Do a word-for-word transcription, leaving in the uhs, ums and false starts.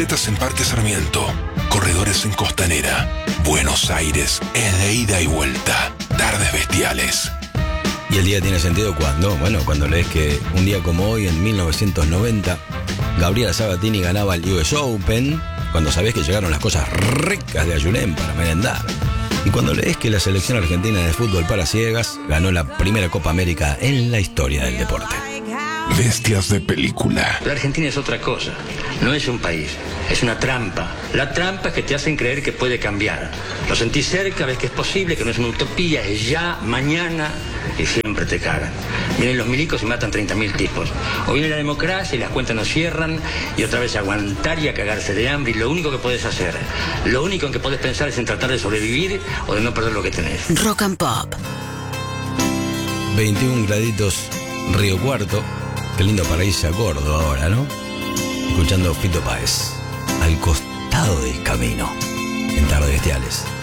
bicicletas en Parque Sarmiento, corredores en Costanera. Buenos Aires es de ida y vuelta. Tardes bestiales. Y el día tiene sentido cuando, bueno, cuando lees que un día como hoy, en mil novecientos noventa, Gabriela Sabatini ganaba el U S Open, cuando sabés que llegaron las cosas ricas de Ayulén para merendar. Y cuando lees que la selección argentina de fútbol para ciegas ganó la primera Copa América en la historia del deporte. Bestias de película. La Argentina es otra cosa, no es un país, es una trampa. La trampa es que te hacen creer que puede cambiar. Lo sentís cerca, ves que es posible, que no es una utopía, es ya, mañana, y siempre te cagan. Vienen los milicos y matan treinta mil tipos. O viene la democracia y las cuentas nos cierran, y otra vez aguantar y a cagarse de hambre, y lo único que podés hacer, lo único en que podés pensar es en tratar de sobrevivir o de no perder lo que tenés. Rock and Pop. veintiún graditos, Río Cuarto. Qué lindo para irse a Córdoba ahora, ¿no? Escuchando Fito Páez, Al costado del camino, en Tardes Bestiales.